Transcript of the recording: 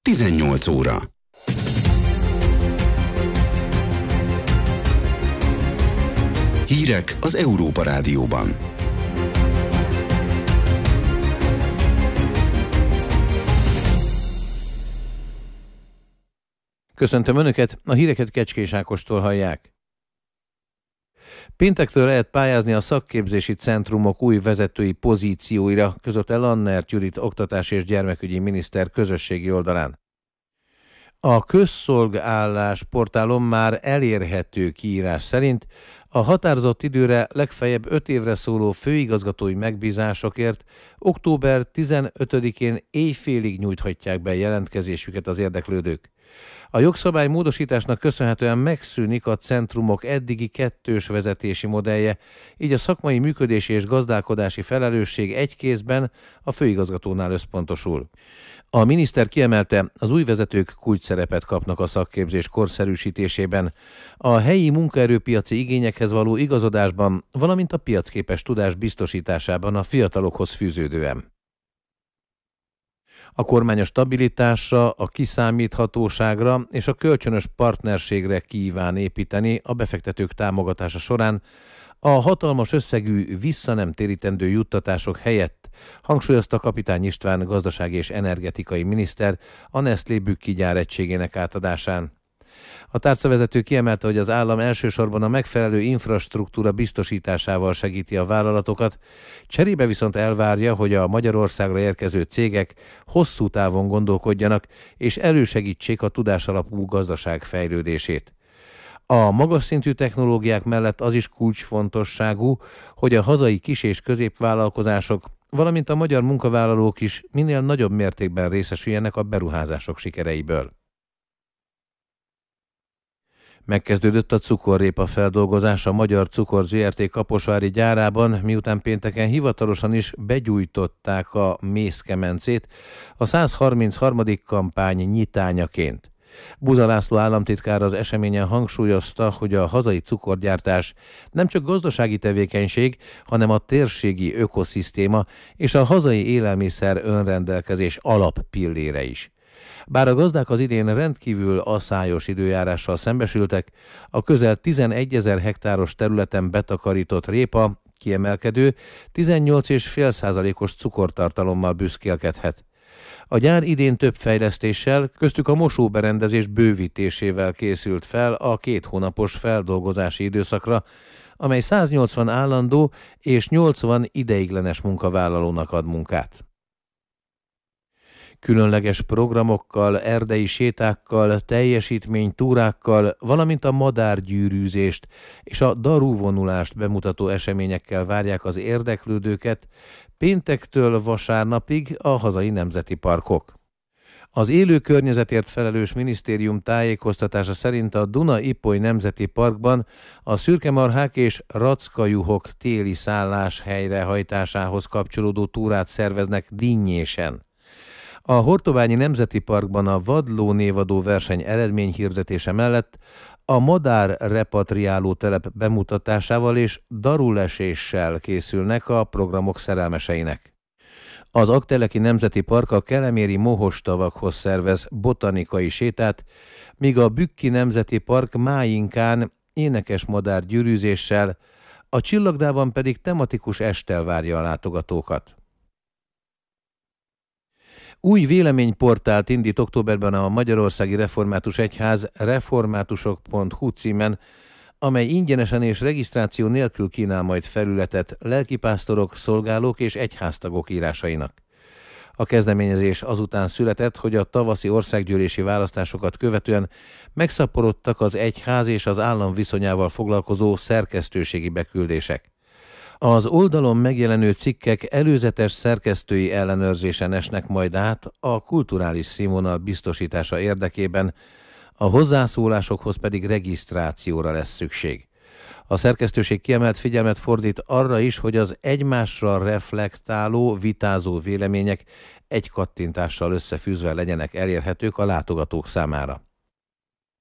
18 óra. Hírek az Európa Rádióban. Köszöntöm Önöket, a híreket Kecskés Ákostól hallják. Péntektől lehet pályázni a szakképzési centrumok új vezetői pozícióira, közölte Lannert Judit oktatás és gyermekügyi miniszter közösségi oldalán. A közszolgállás portálon már elérhető kiírás szerint a határozott időre legfeljebb 5 évre szóló főigazgatói megbízásokért október 15-én éjfélig nyújthatják be jelentkezésüket az érdeklődők. A jogszabály módosításnak köszönhetően megszűnik a centrumok eddigi kettős vezetési modellje, így a szakmai működési és gazdálkodási felelősség egy kézben a főigazgatónál összpontosul. A miniszter kiemelte, az új vezetők kulcsszerepet kapnak a szakképzés korszerűsítésében, a helyi munkaerőpiaci igényekhez való igazodásban, valamint a piacképes tudás biztosításában a fiatalokhoz fűződően. A kormány a stabilitásra, a kiszámíthatóságra és a kölcsönös partnerségre kíván építeni a befektetők támogatása során a hatalmas összegű visszanemtérítendő juttatások helyett, hangsúlyozta Kapitány István gazdasági és energetikai miniszter a Nestlé Bükki gyár egységének átadásán. A tárcavezető kiemelte, hogy az állam elsősorban a megfelelő infrastruktúra biztosításával segíti a vállalatokat, cserébe viszont elvárja, hogy a Magyarországra érkező cégek hosszú távon gondolkodjanak és elősegítsék a tudásalapú gazdaság fejlődését. A magas szintű technológiák mellett az is kulcsfontosságú, hogy a hazai kis- és középvállalkozások, valamint a magyar munkavállalók is minél nagyobb mértékben részesüljenek a beruházások sikereiből. Megkezdődött a cukorrépa feldolgozása a Magyar Cukor Zrt. Kaposvári gyárában, miután pénteken hivatalosan is begyújtották a mézkemencét a 133. kampány nyitányaként. Buza László államtitkár az eseményen hangsúlyozta, hogy a hazai cukorgyártás nem csak gazdasági tevékenység, hanem a térségi ökoszisztéma és a hazai élelmiszer önrendelkezés alappillére is. Bár a gazdák az idén rendkívül aszályos időjárással szembesültek, a közel 11 000 hektáros területen betakarított répa kiemelkedő 18,5%-os cukortartalommal büszkélkedhet. A gyár idén több fejlesztéssel, köztük a mosóberendezés bővítésével készült fel a 2 hónapos feldolgozási időszakra, amely 180 állandó és 80 ideiglenes munkavállalónak ad munkát. Különleges programokkal, erdei sétákkal, teljesítménytúrákkal, valamint a madárgyűrűzést és a darúvonulást bemutató eseményekkel várják az érdeklődőket péntektől vasárnapig a hazai nemzeti parkok. Az élő környezetért felelős minisztérium tájékoztatása szerint a Duna-Ipoly Nemzeti Parkban a szürkemarhák és rackajuhok téli szállás helyrehajtásához kapcsolódó túrát szerveznek Dinnyésen. A Hortobányi Nemzeti Parkban a vadlónévadó verseny eredményhirdetése mellett a madár repatriáló telep bemutatásával és daruleséssel készülnek a programok szerelmeseinek. Az Aggteleki Nemzeti Park a keleméri mohostavakhoz szervez botanikai sétát, míg a Bükki Nemzeti Park Máinkán énekes madár gyűrűzéssel, a Csillagdában pedig tematikus esttel várja a látogatókat. Új véleményportált indít októberben a Magyarországi Református Egyház reformátusok.hu címen, amely ingyenesen és regisztráció nélkül kínál majd felületet lelkipásztorok, szolgálók és egyháztagok írásainak. A kezdeményezés azután született, hogy a tavaszi országgyűlési választásokat követően megszaporodtak az egyház és az állam viszonyával foglalkozó szerkesztőségi beküldések. Az oldalon megjelenő cikkek előzetes szerkesztői ellenőrzésen esnek majd át a kulturális színvonal biztosítása érdekében, a hozzászólásokhoz pedig regisztrációra lesz szükség. A szerkesztőség kiemelt figyelmet fordít arra is, hogy az egymásra reflektáló, vitázó vélemények egy kattintással összefűzve legyenek elérhetők a látogatók számára.